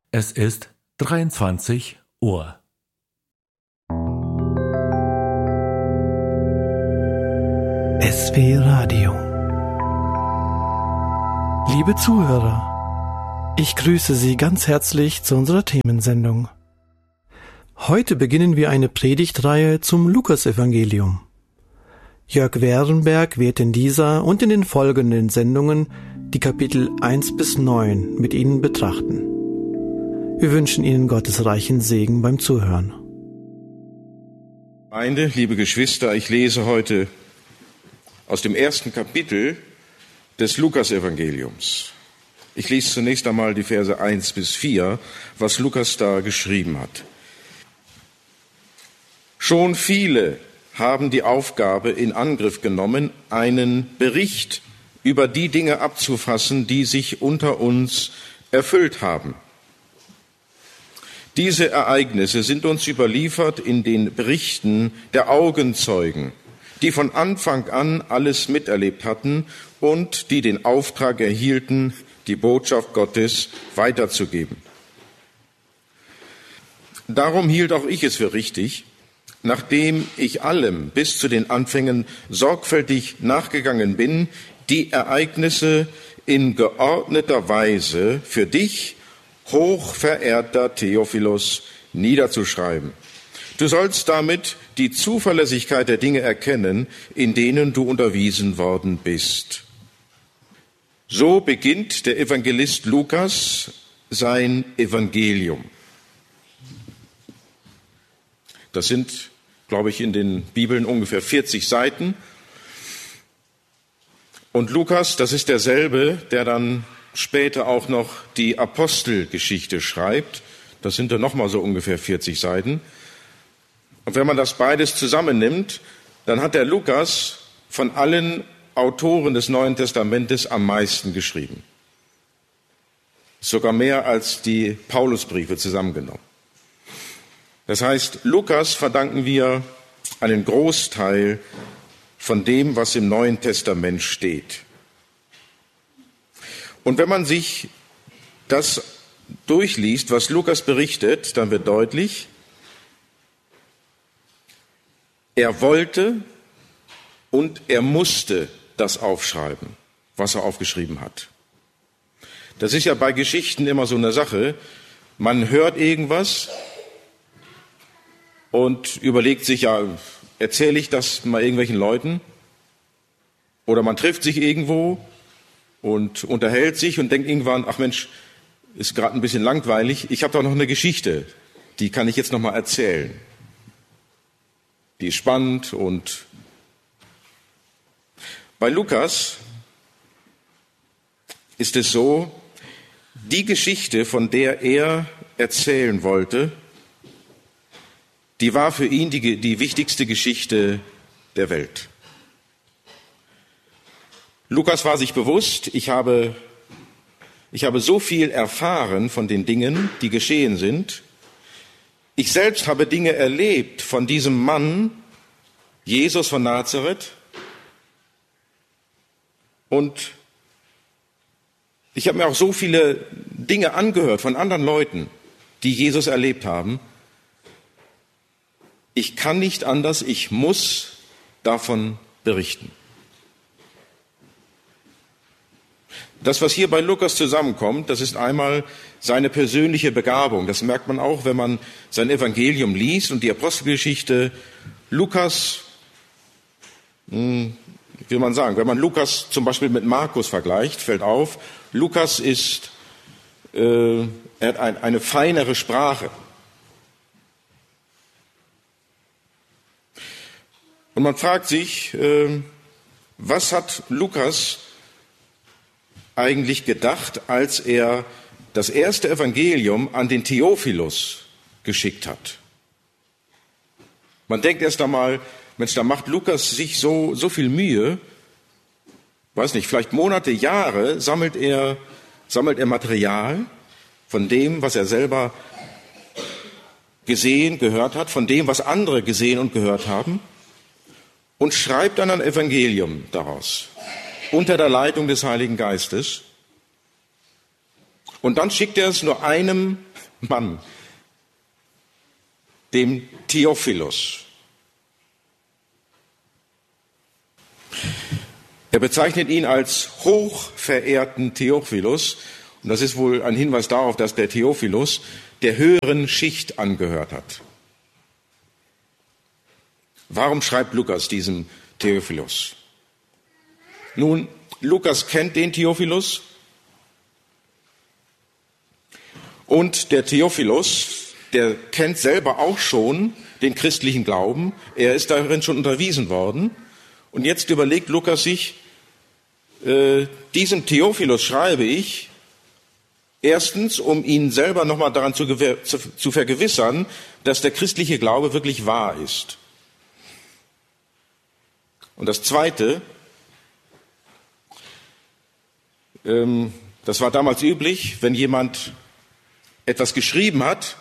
Es ist 23 Uhr. SW Radio. Liebe Zuhörer, ich grüße Sie ganz herzlich zu unserer Themensendung. Heute beginnen wir eine Predigtreihe zum Lukasevangelium. Jörg Werenberg wird in dieser und in den folgenden Sendungen die Kapitel 1 bis 9 mit Ihnen betrachten. Wir wünschen Ihnen Gottes reichen Segen beim Zuhören. Gemeinde, liebe Geschwister, ich lese heute aus dem ersten Kapitel des Lukasevangeliums. Ich lese zunächst einmal die Verse 1 bis 4, was Lukas da geschrieben hat. Schon viele haben die Aufgabe in Angriff genommen, einen Bericht über die Dinge abzufassen, die sich unter uns erfüllt haben. Diese Ereignisse sind uns überliefert in den Berichten der Augenzeugen, die von Anfang an alles miterlebt hatten und die den Auftrag erhielten, die Botschaft Gottes weiterzugeben. Darum hielt auch ich es für richtig, nachdem ich allem bis zu den Anfängen sorgfältig nachgegangen bin, die Ereignisse in geordneter Weise für dich, hochverehrter Theophilus, niederzuschreiben. Du sollst damit die Zuverlässigkeit der Dinge erkennen, in denen du unterwiesen worden bist. So beginnt der Evangelist Lukas sein Evangelium. Das sind, glaube ich, in den Bibeln ungefähr 40 Seiten. Und Lukas, das ist derselbe, der dann später auch noch die Apostelgeschichte schreibt. Das sind dann nochmal so ungefähr 40 Seiten. Und wenn man das beides zusammennimmt, dann hat der Lukas von allen Autoren des Neuen Testamentes am meisten geschrieben. Sogar mehr als die Paulusbriefe zusammengenommen. Das heißt, Lukas verdanken wir einen Großteil von dem, was im Neuen Testament steht. Und wenn man sich das durchliest, was Lukas berichtet, dann wird deutlich, er wollte und er musste das aufschreiben, was er aufgeschrieben hat. Das ist ja bei Geschichten immer so eine Sache. Man hört irgendwas und überlegt sich, ja, erzähle ich das mal irgendwelchen Leuten? Oder man trifft sich irgendwo und unterhält sich und denkt irgendwann, ach Mensch, ist gerade ein bisschen langweilig. Ich habe doch noch eine Geschichte, die kann ich jetzt noch mal erzählen. Die ist spannend und bei Lukas ist es so, die Geschichte, von der er erzählen wollte, die war für ihn die wichtigste Geschichte der Welt. Lukas war sich bewusst, ich habe so viel erfahren von den Dingen, die geschehen sind. Ich selbst habe Dinge erlebt von diesem Mann, Jesus von Nazareth. Und ich habe mir auch so viele Dinge angehört von anderen Leuten, die Jesus erlebt haben. Ich kann nicht anders, ich muss davon berichten. Das, was hier bei Lukas zusammenkommt, das ist einmal seine persönliche Begabung. Das merkt man auch, wenn man sein Evangelium liest und die Apostelgeschichte. Lukas, wie will man sagen, wenn man Lukas zum Beispiel mit Markus vergleicht, fällt auf, Lukas er hat eine feinere Sprache. Und man fragt sich, was hat Lukas eigentlich gedacht, als er das erste Evangelium an den Theophilus geschickt hat? Man denkt erst einmal, Mensch, da macht Lukas sich so viel Mühe, weiß nicht, vielleicht Monate, Jahre sammelt er Material von dem, was er selber gesehen, gehört hat, von dem, was andere gesehen und gehört haben und schreibt dann ein Evangelium daraus. Unter der Leitung des Heiligen Geistes. Und dann schickt er es nur einem Mann, dem Theophilus. Er bezeichnet ihn als hochverehrten Theophilus. Und das ist wohl ein Hinweis darauf, dass der Theophilus der höheren Schicht angehört hat. Warum schreibt Lukas diesem Theophilus? Nun, Lukas kennt den Theophilus. Und der Theophilus, der kennt selber auch schon den christlichen Glauben. Er ist darin schon unterwiesen worden. Und jetzt überlegt Lukas sich, diesem Theophilus schreibe ich, erstens, um ihn selber nochmal daran zu vergewissern, dass der christliche Glaube wirklich wahr ist. Und das Zweite, das war damals üblich, wenn jemand etwas geschrieben hat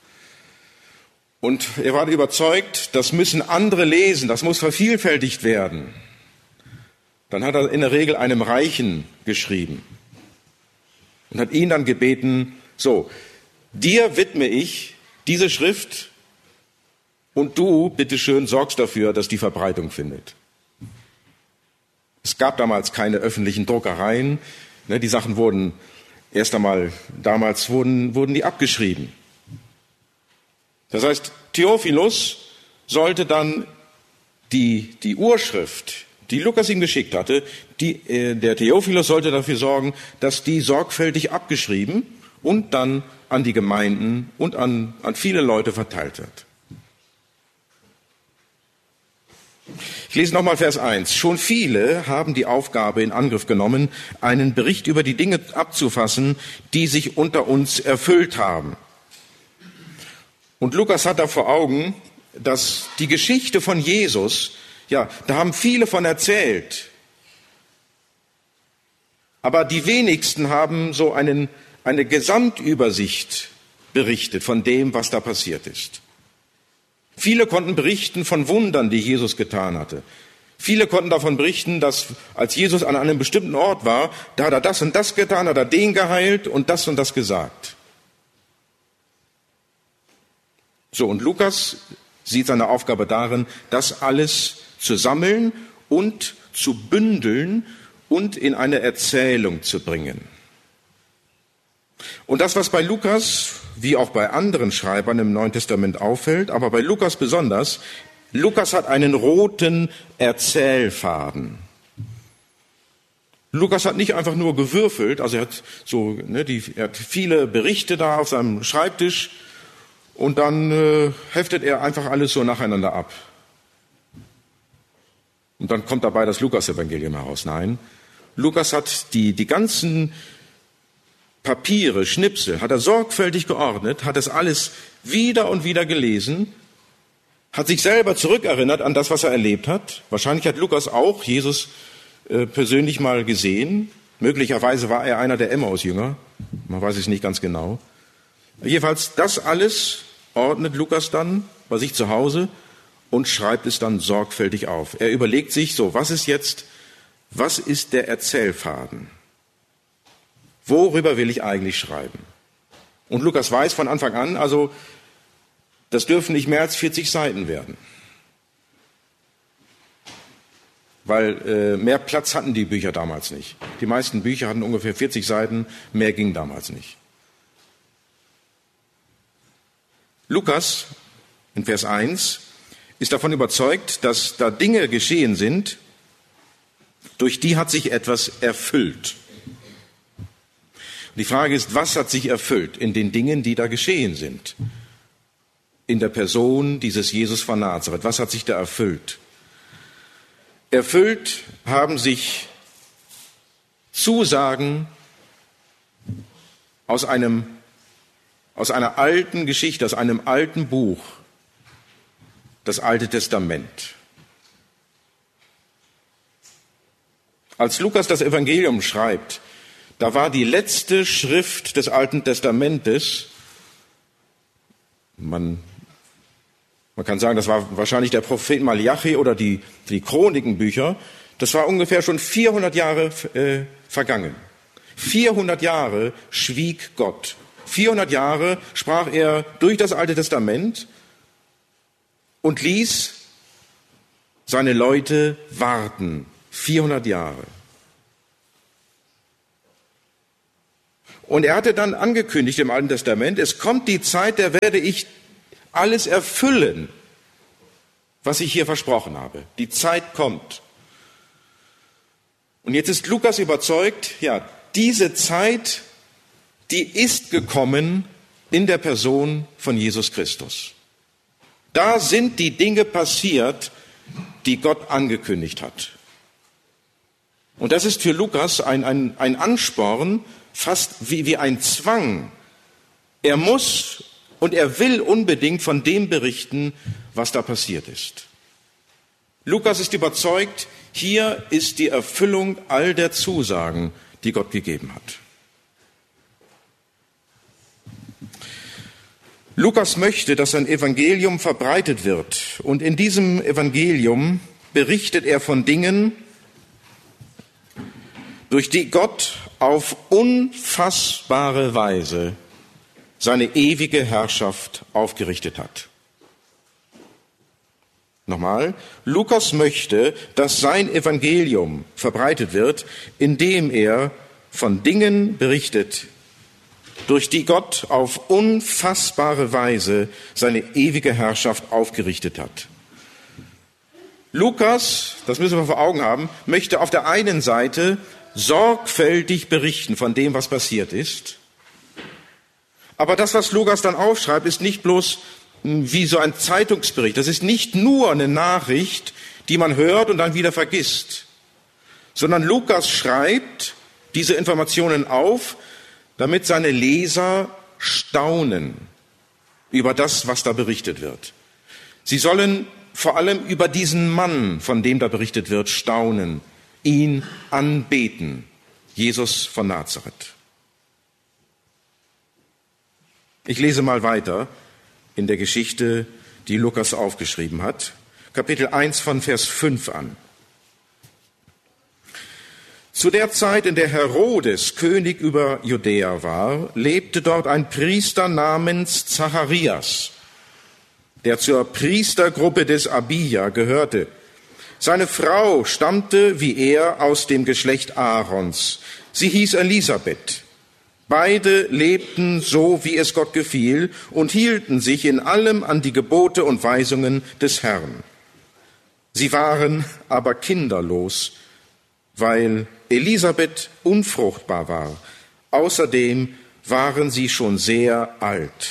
und er war überzeugt, das müssen andere lesen, das muss vervielfältigt werden. Dann hat er in der Regel einem Reichen geschrieben und hat ihn dann gebeten, so, dir widme ich diese Schrift und du, bitteschön, sorgst dafür, dass die Verbreitung findet. Es gab damals keine öffentlichen Druckereien, die Sachen wurden erst einmal, damals wurden die abgeschrieben. Das heißt, Theophilus sollte dann die Urschrift, die Lukas ihm geschickt hatte, der Theophilus sollte dafür sorgen, dass die sorgfältig abgeschrieben und dann an die Gemeinden und an viele Leute verteilt wird. Ich lese nochmal Vers 1. Schon viele haben die Aufgabe in Angriff genommen, einen Bericht über die Dinge abzufassen, die sich unter uns erfüllt haben. Und Lukas hat da vor Augen, dass die Geschichte von Jesus, ja, da haben viele von erzählt. Aber die wenigsten haben so eine Gesamtübersicht berichtet von dem, was da passiert ist. Viele konnten berichten von Wundern, die Jesus getan hatte. Viele konnten davon berichten, dass als Jesus an einem bestimmten Ort war, da hat er das und das getan, hat er den geheilt und das gesagt. So, und Lukas sieht seine Aufgabe darin, das alles zu sammeln und zu bündeln und in eine Erzählung zu bringen. Und das, was bei Lukas, wie auch bei anderen Schreibern im Neuen Testament auffällt, aber bei Lukas besonders, Lukas hat einen roten Erzählfaden. Lukas hat nicht einfach nur gewürfelt, also er hat viele Berichte da auf seinem Schreibtisch und dann heftet er einfach alles so nacheinander ab. Und dann kommt dabei das Lukas-Evangelium heraus. Nein, Lukas hat die ganzen Papiere, Schnipsel, hat er sorgfältig geordnet, hat es alles wieder und wieder gelesen, hat sich selber zurückerinnert an das, was er erlebt hat. Wahrscheinlich hat Lukas auch Jesus persönlich mal gesehen. Möglicherweise war er einer der Emmaus-Jünger. Man weiß es nicht ganz genau. Jedenfalls, das alles ordnet Lukas dann bei sich zu Hause und schreibt es dann sorgfältig auf. Er überlegt sich so, was ist der Erzählfaden? Worüber will ich eigentlich schreiben? Und Lukas weiß von Anfang an, also das dürfen nicht mehr als 40 Seiten werden. Weil mehr Platz hatten die Bücher damals nicht. Die meisten Bücher hatten ungefähr 40 Seiten, mehr ging damals nicht. Lukas in Vers 1 ist davon überzeugt, dass da Dinge geschehen sind, durch die hat sich etwas erfüllt. Die Frage ist, was hat sich erfüllt in den Dingen, die da geschehen sind? In der Person dieses Jesus von Nazareth. Was hat sich da erfüllt? Erfüllt haben sich Zusagen aus einer alten Geschichte, aus einem alten Buch, das Alte Testament. Als Lukas das Evangelium schreibt, da war die letzte Schrift des Alten Testamentes, man kann sagen, das war wahrscheinlich der Prophet Malachi oder die Chronikenbücher, das war ungefähr schon 400 Jahre vergangen. 400 Jahre schwieg Gott 400 Jahre sprach er durch das Alte Testament und ließ seine Leute warten. 400 Jahre. Und er hatte dann angekündigt im Alten Testament, es kommt die Zeit, da werde ich alles erfüllen, was ich hier versprochen habe. Die Zeit kommt. Und jetzt ist Lukas überzeugt, ja, diese Zeit, die ist gekommen in der Person von Jesus Christus. Da sind die Dinge passiert, die Gott angekündigt hat. Und das ist für Lukas ein Ansporn, fast wie ein Zwang. Er muss und er will unbedingt von dem berichten, was da passiert ist. Lukas ist überzeugt, hier ist die Erfüllung all der Zusagen, die Gott gegeben hat. Lukas möchte, dass sein Evangelium verbreitet wird. Und in diesem Evangelium berichtet er von Dingen, durch die Gott auf unfassbare Weise seine ewige Herrschaft aufgerichtet hat. Nochmal, Lukas möchte, dass sein Evangelium verbreitet wird, indem er von Dingen berichtet, durch die Gott auf unfassbare Weise seine ewige Herrschaft aufgerichtet hat. Lukas, das müssen wir vor Augen haben, möchte auf der einen Seite sorgfältig berichten von dem, was passiert ist. Aber das, was Lukas dann aufschreibt, ist nicht bloß wie so ein Zeitungsbericht. Das ist nicht nur eine Nachricht, die man hört und dann wieder vergisst, sondern Lukas schreibt diese Informationen auf, damit seine Leser staunen über das, was da berichtet wird. Sie sollen vor allem über diesen Mann, von dem da berichtet wird, staunen, ihn anbeten, Jesus von Nazareth. Ich lese mal weiter in der Geschichte, die Lukas aufgeschrieben hat, Kapitel 1 von Vers 5 an. Zu der Zeit, in der Herodes König über Judäa war, lebte dort ein Priester namens Zacharias, der zur Priestergruppe des Abija gehörte. Seine Frau stammte, wie er, aus dem Geschlecht Aarons. Sie hieß Elisabeth. Beide lebten so, wie es Gott gefiel, und hielten sich in allem an die Gebote und Weisungen des Herrn. Sie waren aber kinderlos, weil Elisabeth unfruchtbar war. Außerdem waren sie schon sehr alt.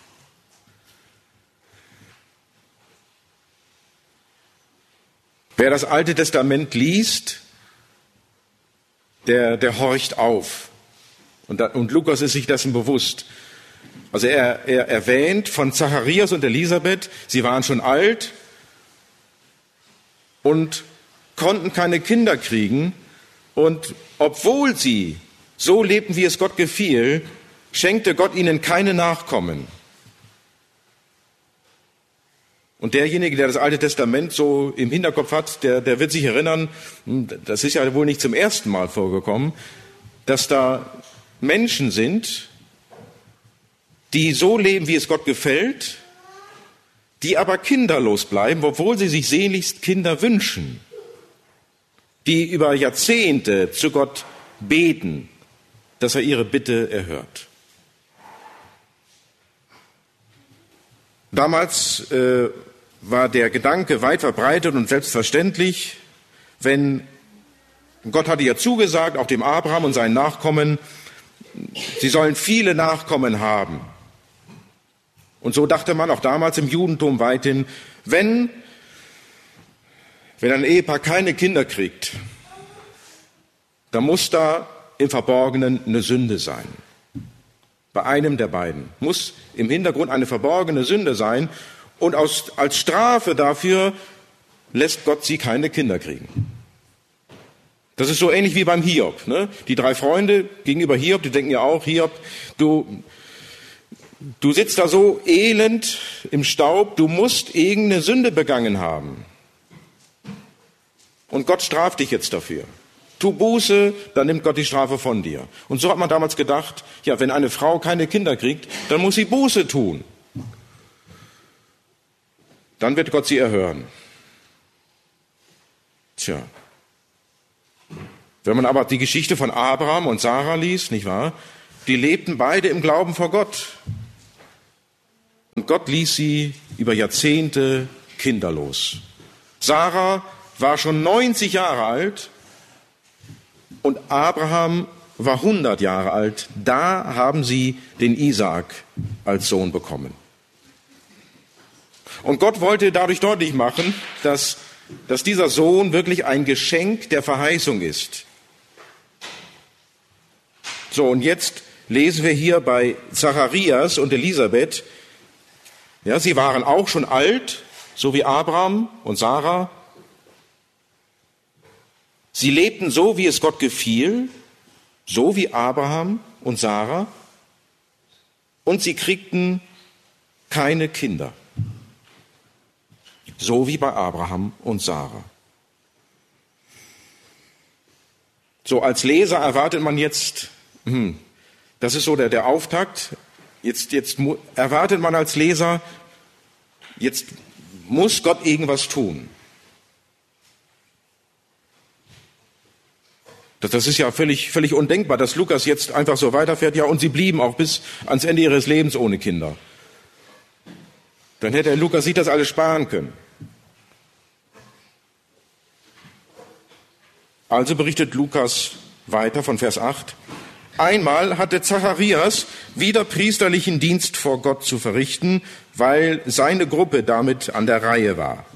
Wer das Alte Testament liest, der horcht auf. Und Lukas ist sich dessen bewusst. Also er erwähnt von Zacharias und Elisabeth, sie waren schon alt und konnten keine Kinder kriegen. Und obwohl sie so lebten, wie es Gott gefiel, schenkte Gott ihnen keine Nachkommen. Und derjenige, der das Alte Testament so im Hinterkopf hat, der wird sich erinnern, das ist ja wohl nicht zum ersten Mal vorgekommen, dass da Menschen sind, die so leben, wie es Gott gefällt, die aber kinderlos bleiben, obwohl sie sich sehnlichst Kinder wünschen, die über Jahrzehnte zu Gott beten, dass er ihre Bitte erhört. Damals war der Gedanke weit verbreitet und selbstverständlich, wenn Gott hatte ja zugesagt, auch dem Abraham und seinen Nachkommen, sie sollen viele Nachkommen haben. Und so dachte man auch damals im Judentum weithin, wenn ein Ehepaar keine Kinder kriegt, dann muss da im Verborgenen eine Sünde sein. Bei einem der beiden muss im Hintergrund eine verborgene Sünde sein und als Strafe dafür lässt Gott sie keine Kinder kriegen. Das ist so ähnlich wie beim Hiob. Ne? Die 3 Freunde gegenüber Hiob, die denken ja auch, Hiob, du sitzt da so elend im Staub, du musst irgendeine Sünde begangen haben. Und Gott straft dich jetzt dafür. tu Buße, dann nimmt Gott die Strafe von dir. Und so hat man damals gedacht, ja, wenn eine Frau keine Kinder kriegt, dann muss sie Buße tun. Dann wird Gott sie erhören. Tja. Wenn man aber die Geschichte von Abraham und Sarah liest, nicht wahr? Die lebten beide im Glauben vor Gott. Und Gott ließ sie über Jahrzehnte kinderlos. Sarah war schon 90 Jahre alt und Abraham war 100 Jahre alt. Da haben sie den Isaak als Sohn bekommen. Und Gott wollte dadurch deutlich machen, dass dieser Sohn wirklich ein Geschenk der Verheißung ist. So, und jetzt lesen wir hier bei Zacharias und Elisabeth, ja, sie waren auch schon alt, so wie Abraham und Sarah. Sie lebten so, wie es Gott gefiel, so wie Abraham und Sarah. Und sie kriegten keine Kinder, so wie bei Abraham und Sarah. So, als Leser erwartet man jetzt, das ist so der Auftakt, jetzt erwartet man als Leser, jetzt muss Gott irgendwas tun. Das ist ja völlig undenkbar, dass Lukas jetzt einfach so weiterfährt. Ja, und sie blieben auch bis ans Ende ihres Lebens ohne Kinder. Dann hätte Lukas sich das alles sparen können. Also berichtet Lukas weiter von Vers 8. Einmal hatte Zacharias wieder priesterlichen Dienst vor Gott zu verrichten, weil seine Gruppe damit an der Reihe war.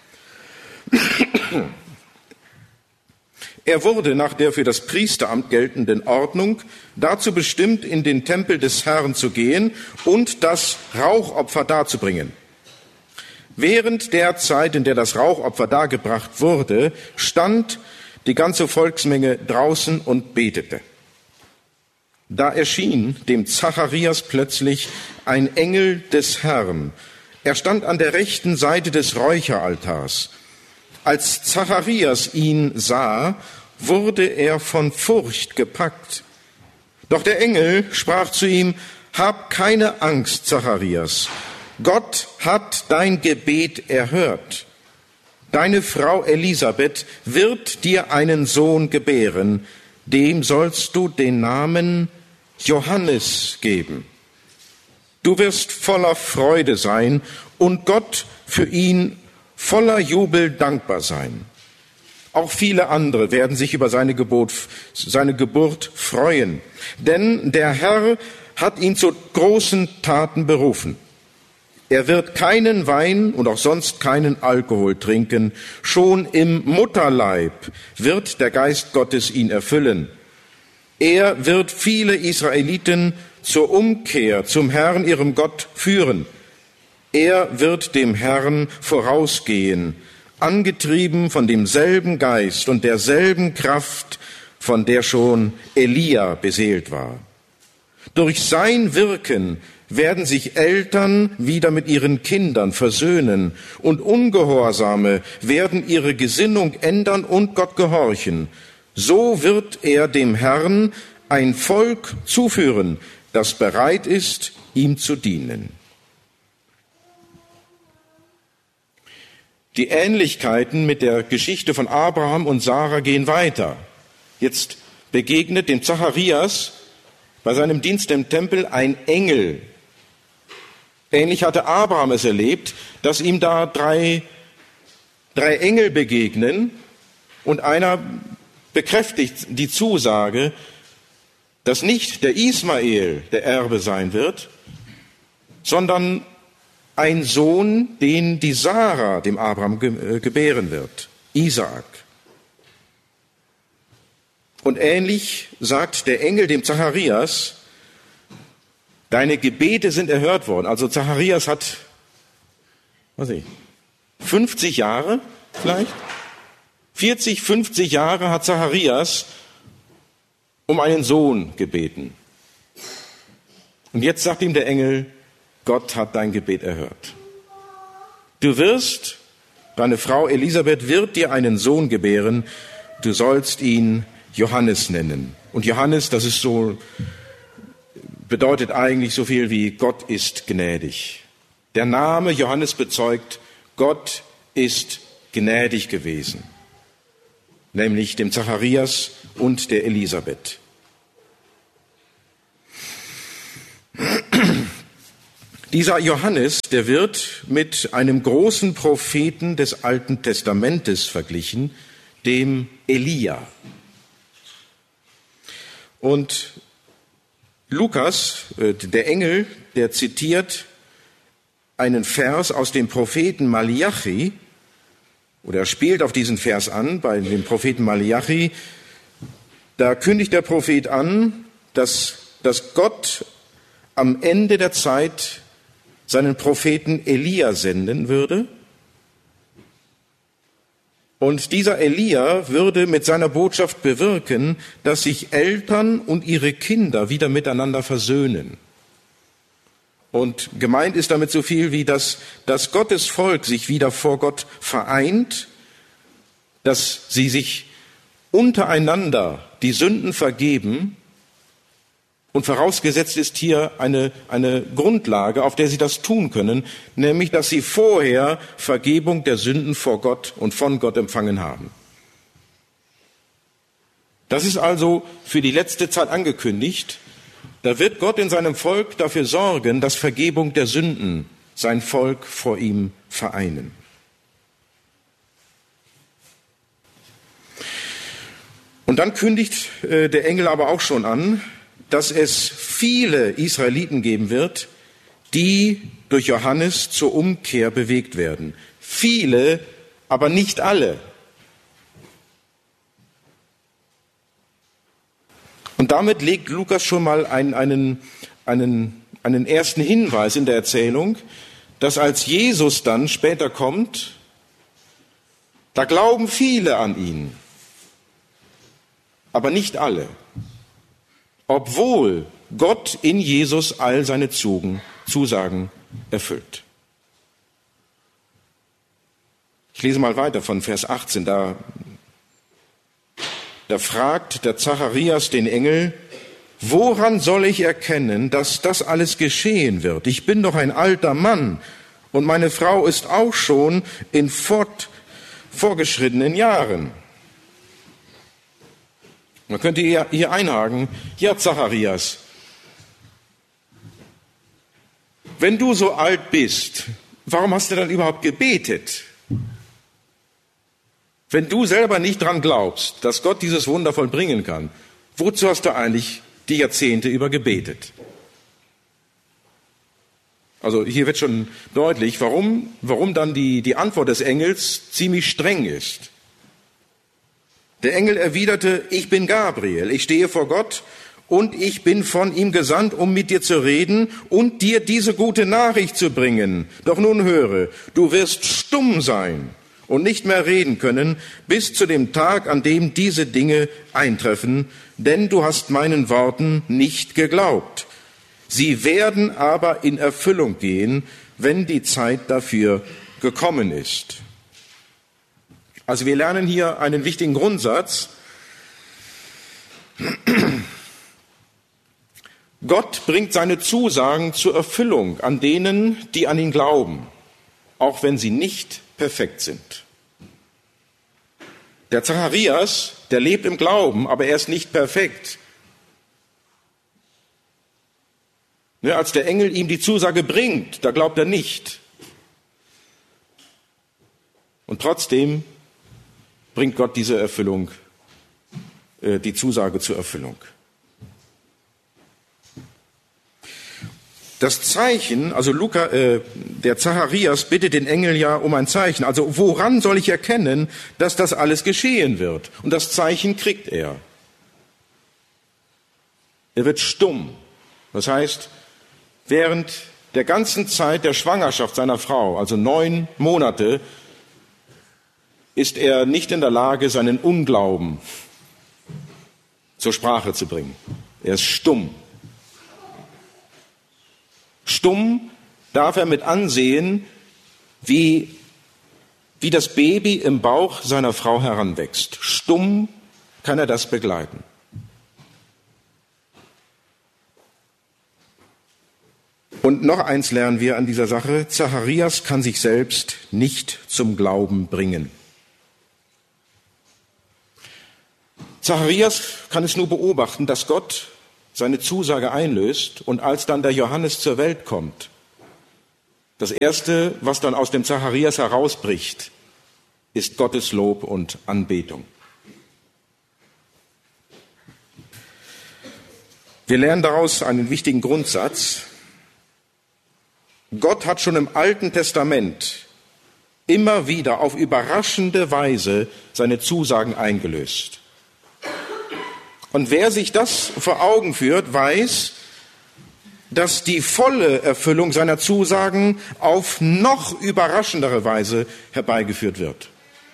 Er wurde nach der für das Priesteramt geltenden Ordnung dazu bestimmt, in den Tempel des Herrn zu gehen und das Rauchopfer darzubringen. Während der Zeit, in der das Rauchopfer dargebracht wurde, stand die ganze Volksmenge draußen und betete. Da erschien dem Zacharias plötzlich ein Engel des Herrn. Er stand an der rechten Seite des Räucheraltars. Als Zacharias ihn sah, wurde er von Furcht gepackt. Doch der Engel sprach zu ihm: Hab keine Angst, Zacharias. Gott hat dein Gebet erhört. Deine Frau Elisabeth wird dir einen Sohn gebären. Dem sollst du den Namen Johannes geben. Du wirst voller Freude sein und Gott für ihn voller Jubel dankbar sein. Auch viele andere werden sich über seine Geburt freuen, denn der Herr hat ihn zu großen Taten berufen. Er wird keinen Wein und auch sonst keinen Alkohol trinken. Schon im Mutterleib wird der Geist Gottes ihn erfüllen. Er wird viele Israeliten zur Umkehr zum Herrn, ihrem Gott, führen. Er wird dem Herrn vorausgehen, angetrieben von demselben Geist und derselben Kraft, von der schon Elia beseelt war. Durch sein Wirken werden sich Eltern wieder mit ihren Kindern versöhnen und Ungehorsame werden ihre Gesinnung ändern und Gott gehorchen. So wird er dem Herrn ein Volk zuführen, das bereit ist, ihm zu dienen. Die Ähnlichkeiten mit der Geschichte von Abraham und Sarah gehen weiter. Jetzt begegnet dem Zacharias bei seinem Dienst im Tempel ein Engel. Ähnlich hatte Abraham es erlebt, dass ihm da drei Engel begegnen und einer bekräftigt die Zusage, dass nicht der Ismael der Erbe sein wird, sondern ein Sohn, den die Sarah dem Abraham gebären wird, Isaak. Und ähnlich sagt der Engel dem Zacharias: Deine Gebete sind erhört worden. Also Zacharias hat, 50 Jahre vielleicht? 40, 50 Jahre hat Zacharias um einen Sohn gebeten. Und jetzt sagt ihm der Engel: Gott hat dein Gebet erhört. Deine Frau Elisabeth wird dir einen Sohn gebären, du sollst ihn Johannes nennen. Und Johannes, das ist so, bedeutet eigentlich so viel wie Gott ist gnädig. Der Name Johannes bezeugt, Gott ist gnädig gewesen, nämlich dem Zacharias und der Elisabeth. Dieser Johannes, der wird mit einem großen Propheten des Alten Testamentes verglichen, dem Elia. Und Lukas, der Engel, der zitiert einen Vers aus dem Propheten Malachi, oder er spielt auf diesen Vers an, bei dem Propheten Malachi. Da kündigt der Prophet an, dass Gott am Ende der Zeit seinen Propheten Elia senden würde. Und dieser Elia würde mit seiner Botschaft bewirken, dass sich Eltern und ihre Kinder wieder miteinander versöhnen. Und gemeint ist damit so viel wie, dass Gottes Volk sich wieder vor Gott vereint, dass sie sich untereinander die Sünden vergeben. Und vorausgesetzt ist hier eine Grundlage, auf der sie das tun können, nämlich, dass sie vorher Vergebung der Sünden vor Gott und von Gott empfangen haben. Das ist also für die letzte Zeit angekündigt. Da wird Gott in seinem Volk dafür sorgen, dass Vergebung der Sünden sein Volk vor ihm vereinen. Und dann kündigt der Engel aber auch schon an, dass es viele Israeliten geben wird, die durch Johannes zur Umkehr bewegt werden. Viele, aber nicht alle. Und damit legt Lukas schon mal einen ersten Hinweis in der Erzählung, dass als Jesus dann später kommt, da glauben viele an ihn, aber nicht alle. Obwohl Gott in Jesus all seine Zusagen erfüllt. Ich lese mal weiter von Vers 18. Da fragt der Zacharias den Engel, woran soll ich erkennen, dass das alles geschehen wird? Ich bin doch ein alter Mann und meine Frau ist auch schon in vorgeschrittenen Jahren. Man könnte hier einhaken, ja Zacharias, wenn du so alt bist, warum hast du dann überhaupt gebetet? Wenn du selber nicht dran glaubst, dass Gott dieses Wunder vollbringen kann, wozu hast du eigentlich die Jahrzehnte über gebetet? Also hier wird schon deutlich, warum dann die Antwort des Engels ziemlich streng ist. Der Engel erwiderte, ich bin Gabriel, ich stehe vor Gott und ich bin von ihm gesandt, um mit dir zu reden und dir diese gute Nachricht zu bringen. Doch nun höre, du wirst stumm sein und nicht mehr reden können, bis zu dem Tag, an dem diese Dinge eintreffen, denn du hast meinen Worten nicht geglaubt. Sie werden aber in Erfüllung gehen, wenn die Zeit dafür gekommen ist. Also wir lernen hier einen wichtigen Grundsatz. Gott bringt seine Zusagen zur Erfüllung an denen, die an ihn glauben, auch wenn sie nicht perfekt sind. Der Zacharias, der lebt im Glauben, aber er ist nicht perfekt. Ja, als der Engel ihm die Zusage bringt, da glaubt er nicht. Und trotzdem bringt Gott diese Erfüllung, die Zusage zur Erfüllung. Das Zeichen, also der Zacharias bittet den Engel ja um ein Zeichen. Also woran soll ich erkennen, dass das alles geschehen wird? Und das Zeichen kriegt er. Er wird stumm. Das heißt, während der ganzen Zeit der Schwangerschaft seiner Frau, also 9 Monate, ist er nicht in der Lage, seinen Unglauben zur Sprache zu bringen. Er ist stumm. Stumm darf er mit ansehen, wie das Baby im Bauch seiner Frau heranwächst. Stumm kann er das begleiten. Und noch eins lernen wir an dieser Sache: Zacharias kann sich selbst nicht zum Glauben bringen. Zacharias kann es nur beobachten, dass Gott seine Zusage einlöst, und als dann der Johannes zur Welt kommt, das Erste, was dann aus dem Zacharias herausbricht, ist Gottes Lob und Anbetung. Wir lernen daraus einen wichtigen Grundsatz. Gott hat schon im Alten Testament immer wieder auf überraschende Weise seine Zusagen eingelöst. Und wer sich das vor Augen führt, weiß, dass die volle Erfüllung seiner Zusagen auf noch überraschendere Weise herbeigeführt wird.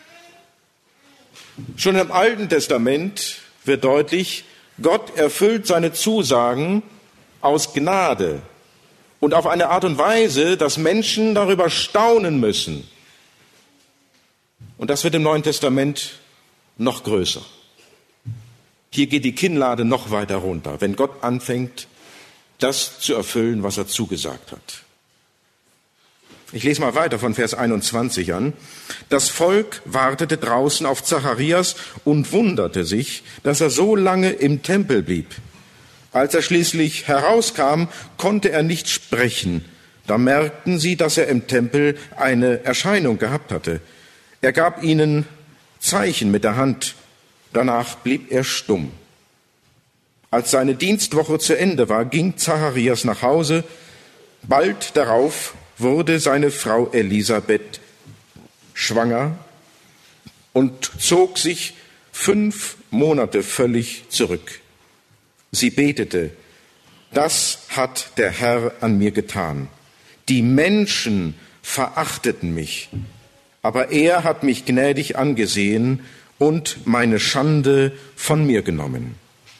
Schon im Alten Testament wird deutlich, Gott erfüllt seine Zusagen aus Gnade und auf eine Art und Weise, dass Menschen darüber staunen müssen. Und das wird im Neuen Testament noch größer. Hier geht die Kinnlade noch weiter runter, wenn Gott anfängt, das zu erfüllen, was er zugesagt hat. Ich lese mal weiter von Vers 21 an. Das Volk wartete draußen auf Zacharias und wunderte sich, dass er so lange im Tempel blieb. Als er schließlich herauskam, konnte er nicht sprechen. Da merkten sie, dass er im Tempel eine Erscheinung gehabt hatte. Er gab ihnen Zeichen mit der Hand. Danach blieb er stumm. Als seine Dienstwoche zu Ende war, ging Zacharias nach Hause. Bald darauf wurde seine Frau Elisabeth schwanger und zog sich 5 Monate völlig zurück. Sie betete: Das hat der Herr an mir getan. Die Menschen verachteten mich, aber er hat mich gnädig angesehen und meine Schande von mir genommen.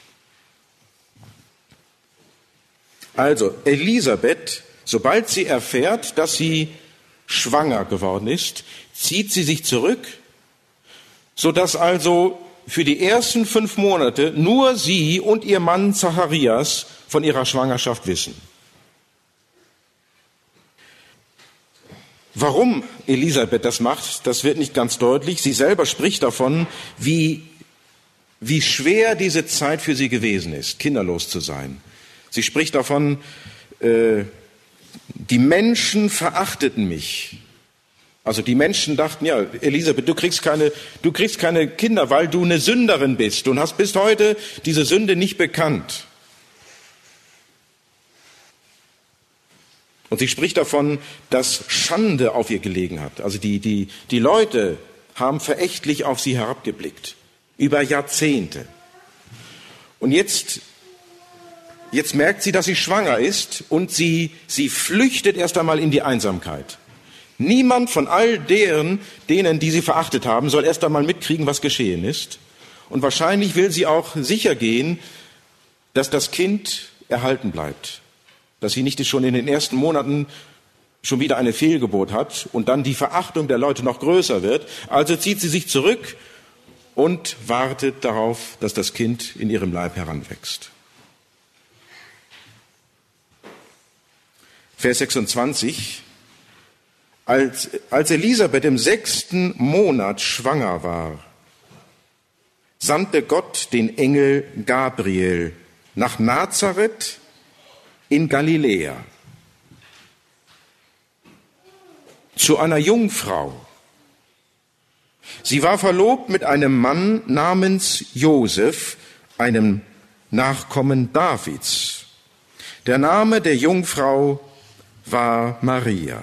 Also Elisabeth, sobald sie erfährt, dass sie schwanger geworden ist, zieht sie sich zurück, sodass also für die ersten 5 Monate nur sie und ihr Mann Zacharias von ihrer Schwangerschaft wissen. Warum Elisabeth das macht, das wird nicht ganz deutlich. Sie selber spricht davon, wie schwer diese Zeit für sie gewesen ist, kinderlos zu sein. Sie spricht davon, die Menschen verachteten mich. Also die Menschen dachten, ja, Elisabeth, du kriegst keine Kinder, weil du eine Sünderin bist und hast bis heute diese Sünde nicht bekannt. Und sie spricht davon, dass Schande auf ihr gelegen hat. Also die Leute haben verächtlich auf sie herabgeblickt. Über Jahrzehnte. Und jetzt merkt sie, dass sie schwanger ist, und sie flüchtet erst einmal in die Einsamkeit. Niemand von all denen, die sie verachtet haben, soll erst einmal mitkriegen, was geschehen ist. Und wahrscheinlich will sie auch sicher gehen, dass das Kind erhalten bleibt. Dass sie nicht schon in den ersten Monaten schon wieder eine Fehlgeburt hat und dann die Verachtung der Leute noch größer wird. Also zieht sie sich zurück und wartet darauf, dass das Kind in ihrem Leib heranwächst. Vers 26. Als Elisabeth im 6. Monat schwanger war, sandte Gott den Engel Gabriel nach Nazareth in Galiläa zu einer Jungfrau. Sie war verlobt mit einem Mann namens Josef, einem Nachkommen Davids. Der Name der Jungfrau war Maria.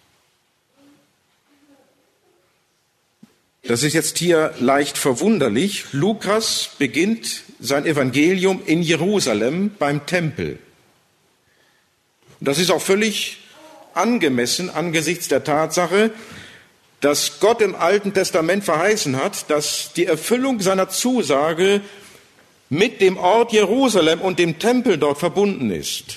Das ist jetzt hier leicht verwunderlich. Lukas beginnt sein Evangelium in Jerusalem beim Tempel. Und das ist auch völlig angemessen angesichts der Tatsache, dass Gott im Alten Testament verheißen hat, dass die Erfüllung seiner Zusage mit dem Ort Jerusalem und dem Tempel dort verbunden ist.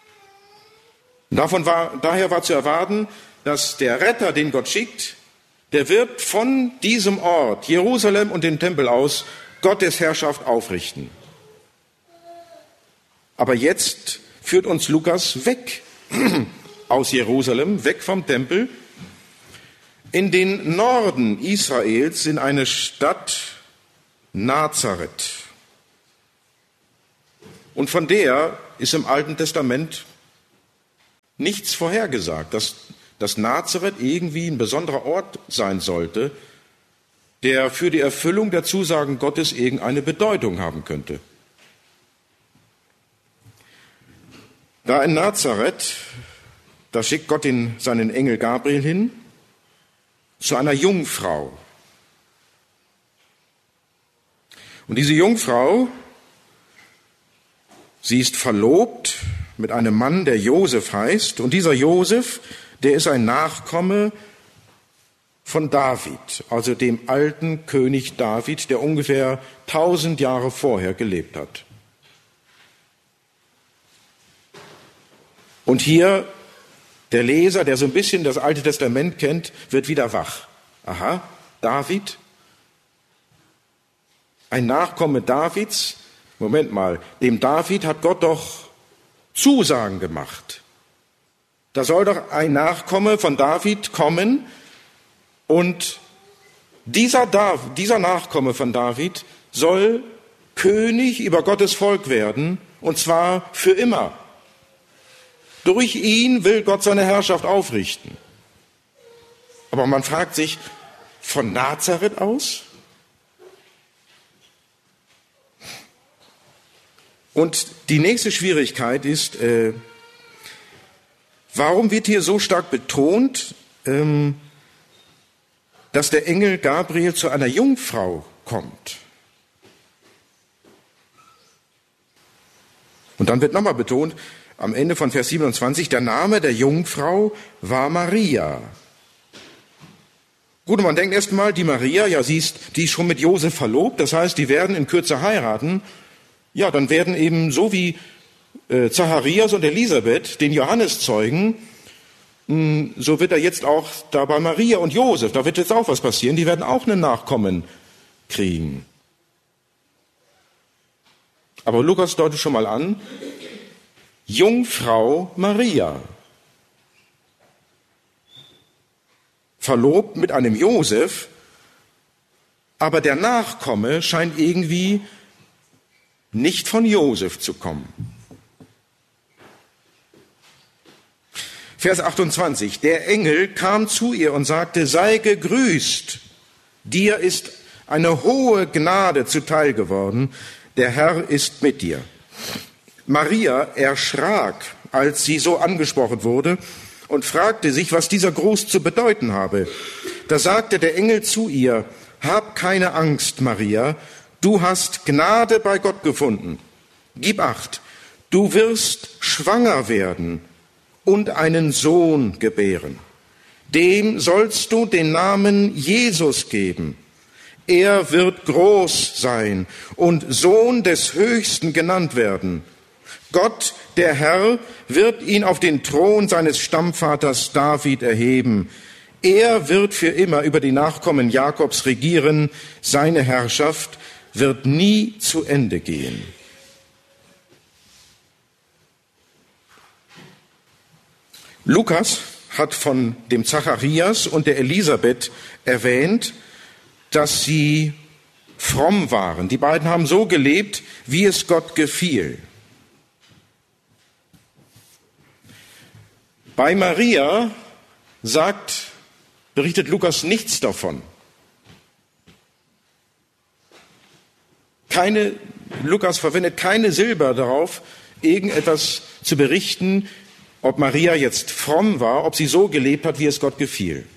Daher war zu erwarten, dass der Retter, den Gott schickt, der wird von diesem Ort, Jerusalem und dem Tempel aus, Gottes Herrschaft aufrichten. Aber jetzt führt uns Lukas weg aus Jerusalem, weg vom Tempel, in den Norden Israels, in eine Stadt Nazareth. Und von der ist im Alten Testament nichts vorhergesagt, dass Nazareth irgendwie ein besonderer Ort sein sollte, der für die Erfüllung der Zusagen Gottes irgendeine Bedeutung haben könnte. Da in Nazareth, da schickt Gott seinen Engel Gabriel hin zu einer Jungfrau. Und diese Jungfrau, sie ist verlobt mit einem Mann, der Josef heißt. Und dieser Josef, der ist ein Nachkomme von David, also dem alten König David, der ungefähr 1000 Jahre vorher gelebt hat. Und hier der Leser, der so ein bisschen das Alte Testament kennt, wird wieder wach. Aha, David, ein Nachkomme Davids. Moment mal, dem David hat Gott doch Zusagen gemacht. Da soll doch ein Nachkomme von David kommen und dieser Nachkomme von David soll König über Gottes Volk werden, und zwar für immer. Durch ihn will Gott seine Herrschaft aufrichten. Aber man fragt sich, von Nazareth aus? Und die nächste Schwierigkeit ist, warum wird hier so stark betont, dass der Engel Gabriel zu einer Jungfrau kommt? Und dann wird nochmal betont, am Ende von Vers 27, der Name der Jungfrau war Maria. Gut, und man denkt erst mal, die Maria, ja, die ist schon mit Josef verlobt, das heißt, die werden in Kürze heiraten. Ja, dann werden eben so wie Zacharias und Elisabeth den Johannes zeugen, so wird er jetzt auch da bei Maria und Josef, da wird jetzt auch was passieren, die werden auch einen Nachkommen kriegen. Aber Lukas deutet schon mal an, Jungfrau Maria, verlobt mit einem Josef, aber der Nachkomme scheint irgendwie nicht von Josef zu kommen. Vers 28, der Engel kam zu ihr und sagte, sei gegrüßt, dir ist eine hohe Gnade zuteil geworden, der Herr ist mit dir. Maria erschrak, als sie so angesprochen wurde, und fragte sich, was dieser Gruß zu bedeuten habe. Da sagte der Engel zu ihr, hab keine Angst, Maria, du hast Gnade bei Gott gefunden. Gib acht, du wirst schwanger werden und einen Sohn gebären. Dem sollst du den Namen Jesus geben. Er wird groß sein und Sohn des Höchsten genannt werden. Gott, der Herr, wird ihn auf den Thron seines Stammvaters David erheben. Er wird für immer über die Nachkommen Jakobs regieren. Seine Herrschaft wird nie zu Ende gehen. Lukas hat von dem Zacharias und der Elisabeth erwähnt, dass sie fromm waren. Die beiden haben so gelebt, wie es Gott gefiel. Bei Maria berichtet Lukas nichts davon. Lukas verwendet keine Silbe darauf, irgendetwas zu berichten, ob Maria jetzt fromm war, ob sie so gelebt hat, wie es Gott gefiel.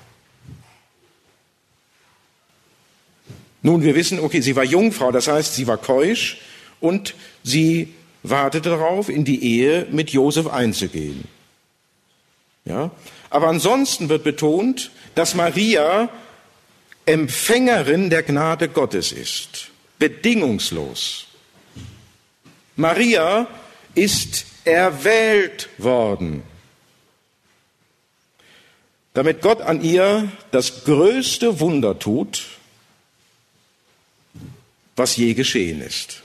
Nun, wir wissen, okay, sie war Jungfrau, das heißt, sie war keusch und sie wartete darauf, in die Ehe mit Josef einzugehen. Ja? Aber ansonsten wird betont, dass Maria Empfängerin der Gnade Gottes ist, bedingungslos. Maria ist erwählt worden. damit Gott an ihr das größte Wunder tut, was je geschehen ist.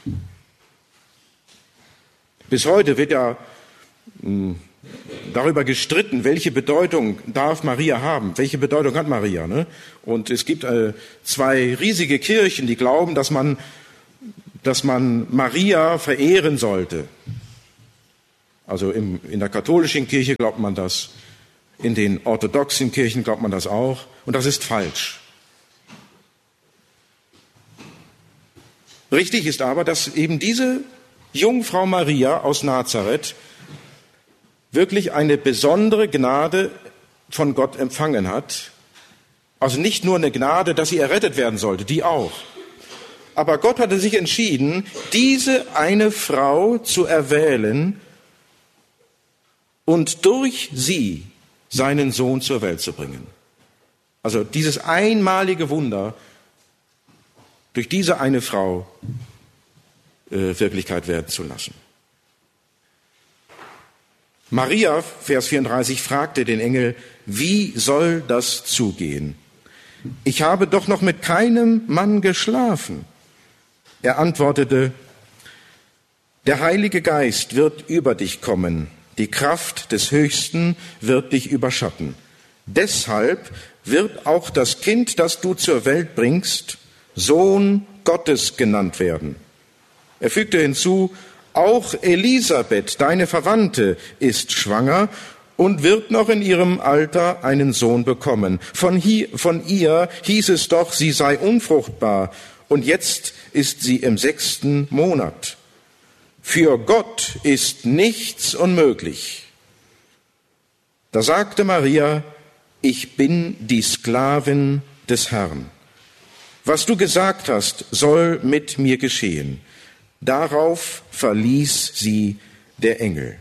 Bis heute wird ja darüber gestritten, welche Bedeutung darf Maria haben, welche Bedeutung hat Maria. Ne? Und es gibt zwei riesige Kirchen, die glauben, dass man Maria verehren sollte. Also in der katholischen Kirche glaubt man das, in den orthodoxen Kirchen glaubt man das auch, und das ist falsch. Richtig ist aber, dass eben diese Jungfrau Maria aus Nazareth wirklich eine besondere Gnade von Gott empfangen hat. Also nicht nur eine Gnade, dass sie errettet werden sollte, die auch. Aber Gott hatte sich entschieden, diese eine Frau zu erwählen und durch sie seinen Sohn zur Welt zu bringen. Also dieses einmalige Wunder durch diese eine Frau Wirklichkeit werden zu lassen. Maria, Vers 34, fragte den Engel, wie soll das zugehen? Ich habe doch noch mit keinem Mann geschlafen. Er antwortete, der Heilige Geist wird über dich kommen, die Kraft des Höchsten wird dich überschatten. Deshalb wird auch das Kind, das du zur Welt bringst, Sohn Gottes genannt werden. Er fügte hinzu, auch Elisabeth, deine Verwandte, ist schwanger und wird noch in ihrem Alter einen Sohn bekommen. Von ihr hieß es doch, sie sei unfruchtbar, und jetzt ist sie im 6. Monat. Für Gott ist nichts unmöglich. Da sagte Maria, ich bin die Sklavin des Herrn. Was du gesagt hast, soll mit mir geschehen. Darauf verließ sie der Engel.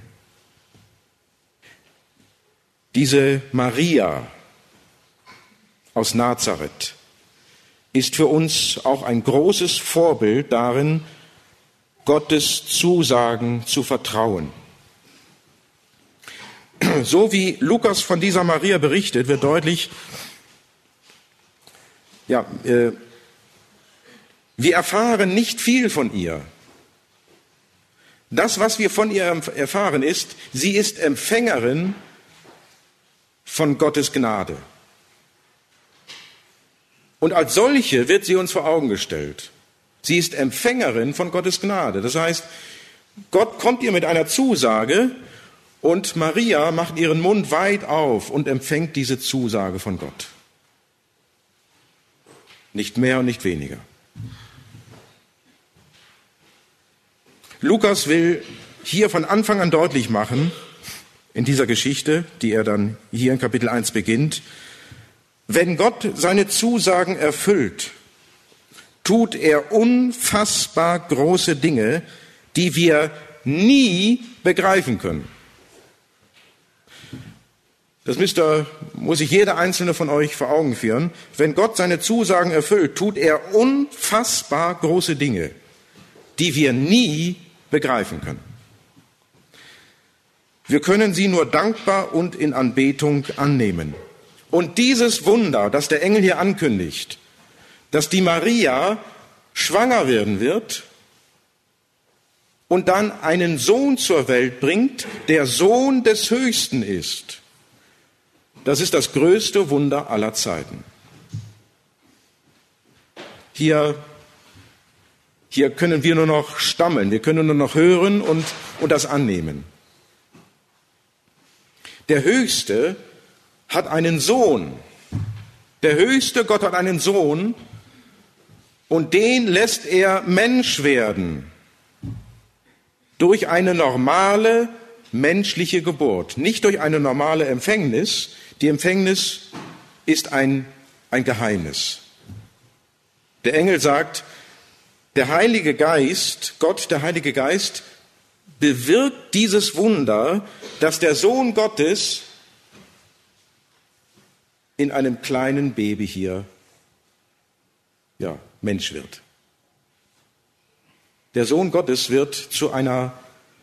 Diese Maria aus Nazareth ist für uns auch ein großes Vorbild darin, Gottes Zusagen zu vertrauen. So wie Lukas von dieser Maria berichtet, wird deutlich, wir erfahren nicht viel von ihr. Das, was wir von ihr erfahren, ist, sie ist Empfängerin von Gottes Gnade. Und als solche wird sie uns vor Augen gestellt. Sie ist Empfängerin von Gottes Gnade. Das heißt, Gott kommt ihr mit einer Zusage und Maria macht ihren Mund weit auf und empfängt diese Zusage von Gott. Nicht mehr und nicht weniger. Lukas will hier von Anfang an deutlich machen, in dieser Geschichte, die er dann hier in Kapitel 1 beginnt, wenn Gott seine Zusagen erfüllt, tut er unfassbar große Dinge, die wir nie begreifen können. Das muss sich jeder einzelne von euch vor Augen führen. Wenn Gott seine Zusagen erfüllt, tut er unfassbar große Dinge, die wir nie begreifen können. Wir können sie nur dankbar und in Anbetung annehmen. Und dieses Wunder, das der Engel hier ankündigt, dass die Maria schwanger werden wird und dann einen Sohn zur Welt bringt, der Sohn des Höchsten ist, das ist das größte Wunder aller Zeiten. Hier können wir nur noch stammeln, wir können nur noch hören und das annehmen. Der Höchste hat einen Sohn. Der höchste Gott hat einen Sohn und den lässt er Mensch werden. Durch eine normale menschliche Geburt, nicht durch eine normale Empfängnis. Die Empfängnis ist ein Geheimnis. Der Engel sagt, der Heilige Geist, Gott, der Heilige Geist, bewirkt dieses Wunder, dass der Sohn Gottes in einem kleinen Baby hier, Mensch wird. Der Sohn Gottes wird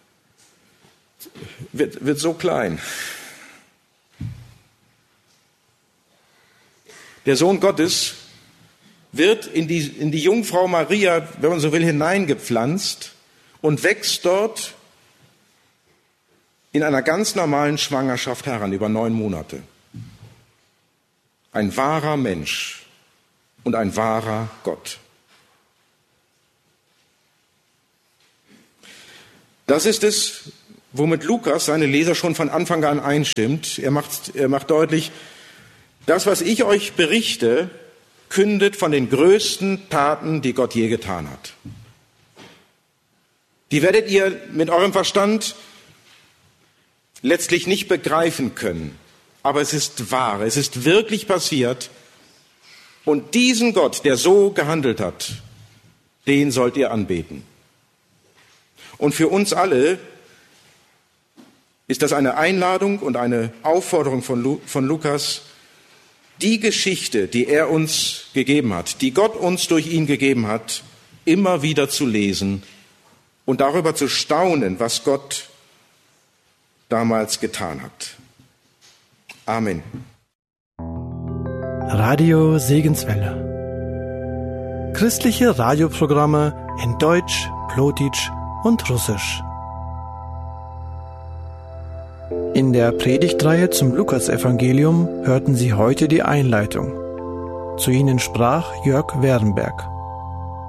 wird so klein. Der Sohn Gottes wird in die Jungfrau Maria, wenn man so will, hineingepflanzt und wächst dort in einer ganz normalen Schwangerschaft heran, über 9 Monate. Ein wahrer Mensch und ein wahrer Gott. Das ist es, womit Lukas seine Leser schon von Anfang an einstimmt. Er macht deutlich, das, was ich euch berichte, kündet von den größten Taten, die Gott je getan hat. Die werdet ihr mit eurem Verstand letztlich nicht begreifen können. Aber es ist wahr, es ist wirklich passiert. Und diesen Gott, der so gehandelt hat, den sollt ihr anbeten. Und für uns alle ist das eine Einladung und eine Aufforderung von Lukas, die Geschichte, die er uns gegeben hat, die Gott uns durch ihn gegeben hat, immer wieder zu lesen und darüber zu staunen, was Gott damals getan hat. Amen. Radio Segenswelle. Christliche Radioprogramme in Deutsch, Plotitsch und Russisch. In der Predigtreihe zum Lukasevangelium hörten Sie heute die Einleitung. Zu Ihnen sprach Jörg Werenberg.